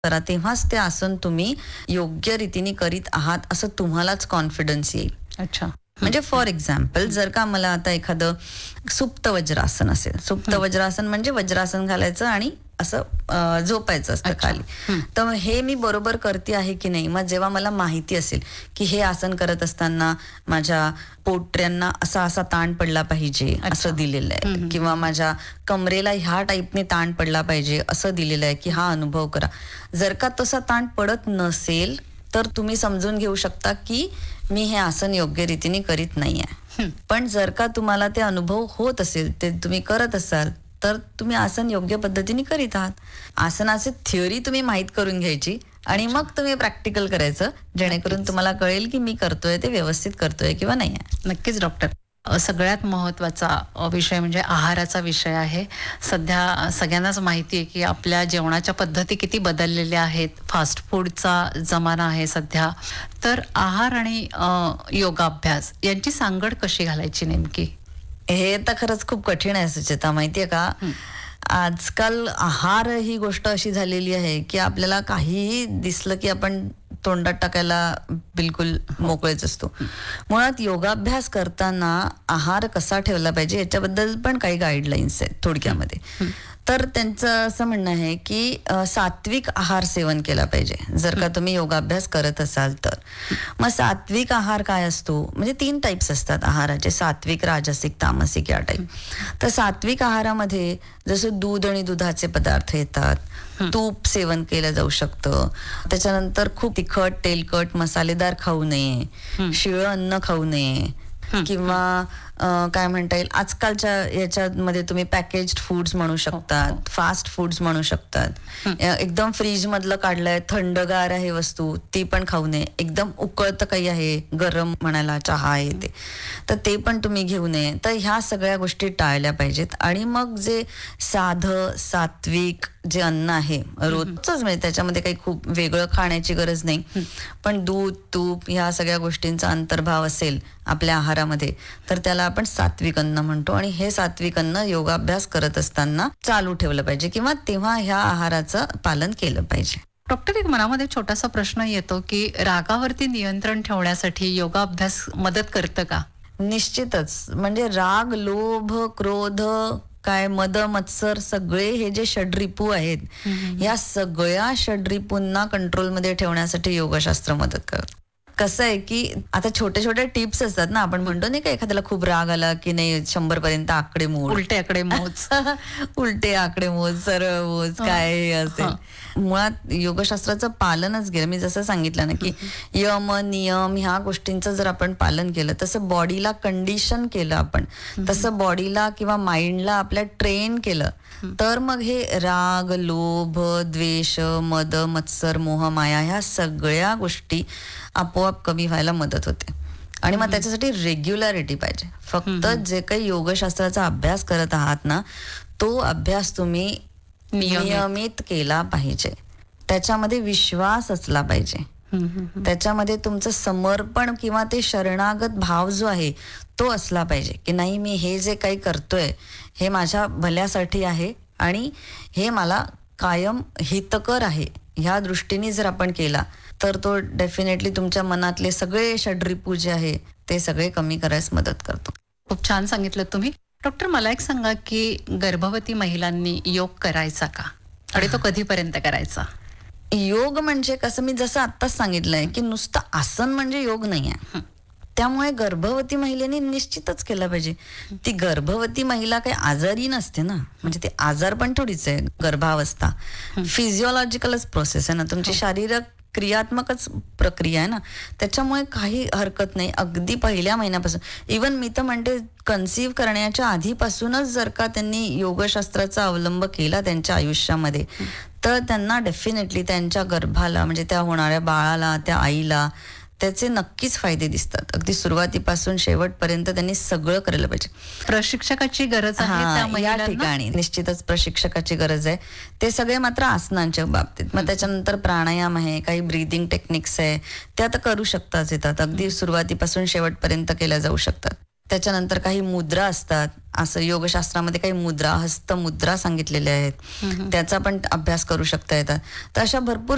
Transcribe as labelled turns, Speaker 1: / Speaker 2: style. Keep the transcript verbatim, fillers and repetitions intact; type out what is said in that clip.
Speaker 1: करा, तेव्हाच ते आसन तुम्ही योग्य रीतीने करीत आहात असं तुम्हालाच कॉन्फिडन्स येईल.
Speaker 2: अच्छा.
Speaker 1: म्हणजे फॉर एक्झाम्पल जर का मला आता एखादं सुप्त वज्रासन असेल, सुप्त वज्रासन म्हणजे वज्रासन घालायचं आणि असं अ, झोपायचं असतं
Speaker 2: अच्छा.
Speaker 1: खाली. तर हे मी बरोबर करते आहे की नाही, मग जेव्हा मला माहिती असेल की हे आसन करत असताना माझ्या पोटऱ्यांना असा असा ताण पडला पाहिजे असं दिलेलं आहे, किंवा माझ्या कमरेला ह्या टाईपने ताण पडला पाहिजे असं दिलेलं आहे की हा अनुभव करा. जर का तसा ताण पडत नसेल तर तुम्ही समजून घेऊ शकता की मी हे आसन योग्य रीतीने करीत नाहीये. पण जर का तुम्हाला ते अनुभव होत असेल, ते तुम्ही करत असाल, तर तुम्ही आसन योग्य पद्धतीने करीत आहात. आसनाची थिअरी तुम्ही माहीत करून घ्यायची आणि मग तुम्ही प्रॅक्टिकल करायचं, जेणेकरून तुम्हाला कळेल की मी करतोय ते व्यवस्थित करतोय किंवा नाही आहे.
Speaker 2: नक्कीच डॉक्टर. अ, सगळ्यात महत्त्वाचा अ, विषय म्हणजे आहाराचा विषय आहे. सध्या सगळ्यांनाच माहिती आहे की आपल्या जेवणाच्या पद्धती किती बदललेल्या आहेत. फास्ट फूडचा जमाना आहे सध्या. तर आहार आणि अ, योगाभ्यास यांची सांगड कशी घालायची नेमकी?
Speaker 1: हे तर खरंच खूप कठीण आहे सुचेता, माहितीये का? आजकाल आहार ही गोष्ट अशी झालेली आहे की आपल्याला काहीही दिसलं की आपण तोंडात टाकायला बिलकुल मोकळेच असतो. मुळात योगाभ्यास करताना आहार कसा ठेवला पाहिजे याच्याबद्दल पण काही गाईडलाईन्स आहेत थोडक्यामध्ये. तर त्यांचं असं म्हणणं आहे की अ, सात्विक आहार सेवन केला पाहिजे जर का तुम्ही योगाभ्यास करत असाल तर. मग सात्विक आहार काय असतो, म्हणजे तीन टाईप्स असतात आहाराचे, सात्विक, राजसिक, तामसिक या टाईप. तर सात्विक आहारामध्ये जसं दूध आणि दुधाचे पदार्थ येतात, तूप सेवन केलं जाऊ शकतं, त्याच्यानंतर खूप तिखट, तेलकट, मसालेदार खाऊ नये, शिळं अन्न खाऊ नये, किंवा अ, काय म्हणता येईल, आजकालच्या याच्यामध्ये तुम्ही पॅकेज्ड फूड्स म्हणू शकतात, फास्ट फूड्स म्हणू शकतात. अ, एकदम फ्रीज मधलं काढलंय, थंडगार आहे वस्तू, ती पण खाऊ नये. एकदम उकळतं काही आहे, गरम म्हणायला चहा आहे ते, तर ते पण तुम्ही घेऊ नये. तर ह्या सगळ्या गोष्टी टाळल्या पाहिजेत. आणि मग जे साधं सात्विक जे अन्न आहे रोजचंच, म्हणजे त्याच्यामध्ये काही खूप वेगळं खाण्याची गरज नाही, पण दूध, तूप ह्या सगळ्या गोष्टींचा अंतर्भाव असेल आपल्या आहारामध्ये, तर त्याला आपण सात्विक अन्न म्हणतो. आणि हे सात्विक अन्न योगाभ्यास करत असताना चालू ठेवलं पाहिजे, किंवा तेव्हा ह्या आहाराचं पालन केलं पाहिजे.
Speaker 2: डॉक्टर, एक मनामध्ये छोटासा प्रश्न येतो की रागावरती नियंत्रण ठेवण्यासाठी योगाभ्यास मदत करतं का?
Speaker 1: निश्चितच. म्हणजे राग, लोभ, क्रोध, काय मद, मत्सर, सगळे हे जे षड्रिपू आहेत, या सगळ्या षड्रिपूंना कंट्रोलमध्ये ठेवण्यासाठी योगशास्त्र मदत करतं. कसं आहे की आता छोटे छोटे टिप्स असतात ना, आपण म्हणतो नाही का, एखाद्याला खूप राग आला की नाही, शंभर पर्यंत आकडे मोज,
Speaker 2: उलटे आकडे मोज.
Speaker 1: उलटे आकडे मोज, सरळ मोज, काय हे असेल. मुळात योगशास्त्राचं पालनच गेलं. मी जसं सांगितलं ना की यम, नियम ह्या गोष्टींचं जर आपण पालन केलं, तसं बॉडीला कंडिशन केलं आपण, तसं बॉडीला किंवा माइंडला आपल्या ट्रेन केलं, तर मग हे राग, लोभ, द्वेष, मद, मत्सर, मोह, माया ह्या सगळ्या गोष्टी आपोआप कमी व्हायला मदत होते. आणि मग त्याच्यासाठी रेग्युलॅरिटी पाहिजे. फक्त जे काही योगशास्त्राचा अभ्यास करत आहात ना, तो अभ्यास तुम्ही नियमित केला पाहिजे. त्याच्यामध्ये विश्वास असला पाहिजे, त्याच्यामध्ये तुमचं समर्पण किंवा ते शरणागत भाव जो आहे तो असला पाहिजे, की नाही, मी हे जे काही करतोय हे माझ्या भल्यासाठी आहे आणि हे मला कायम हितकर आहे. ह्या दृष्टीने जर आपण केला तर तो डेफिनेटली तुमच्या मनातले सगळे षड्रिपू जे आहे ते सगळे कमी करायला मदत करतो.
Speaker 2: खूप छान सांगितलं तुम्ही. डॉक्टर, मला एक सांगा की गर्भवती महिलांनी योग करायचा का, आणि तो कधीपर्यंत करायचा?
Speaker 1: योग म्हणजे कसं, मी जसं आत्ताच सांगितलंय की नुसतं आसन म्हणजे योग नाही आहे. त्यामुळे गर्भवती महिलेने निश्चितच केलं पाहिजे. ती गर्भवती महिला काही आजारी नसते ना, म्हणजे ते आजार पण थोडीच आहे. गर्भावस्था फिजिओलॉजिकलच प्रोसेस आहे ना, तुमची शारीरिक क्रियात्मकच प्रक्रिया आहे ना, त्याच्यामुळे काही हरकत नाही. अगदी पहिल्या महिन्यापासून, इवन मी तर म्हणते कन्सीव्ह करण्याच्या आधीपासूनच जर का त्यांनी योगशास्त्राचा अवलंब केला त्यांच्या आयुष्यामध्ये, तर त्यांना डेफिनेटली त्यांच्या गर्भाला, म्हणजे त्या होणाऱ्या बाळाला, त्या आईला त्याचे नक्कीच फायदे दिसतात. अगदी सुरुवातीपासून शेवटपर्यंत त्यांनी सगळं करायला पाहिजे.
Speaker 2: प्रशिक्षकाची गरज आहे त्या
Speaker 1: या
Speaker 2: महिलांना?
Speaker 1: ठिकाणी निश्चितच प्रशिक्षकाची गरज आहे. ते सगळे मात्र आसनांच्या बाबतीत. मग त्याच्यानंतर प्राणायाम आहे, काही ब्रीदिंग टेक्निक्स आहे, ते आता करू शकताच येतात. अगदी सुरुवातीपासून शेवटपर्यंत केल्या जाऊ शकतात. त्याच्यानंतर काही मुद्रा असतात, असं योगशास्त्रामध्ये काही मुद्रा, हस्तमुद्रा सांगितलेल्या आहेत, त्याचा पण अभ्यास करू शकता येतात. तर अशा भरपूर